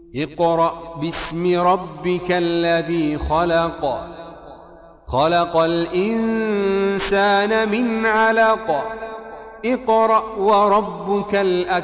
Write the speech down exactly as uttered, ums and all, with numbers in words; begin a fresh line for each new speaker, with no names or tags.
اقرأ باسم ربك الذي خلق خلق الإنسان من علق اقرأ وربك الأكرم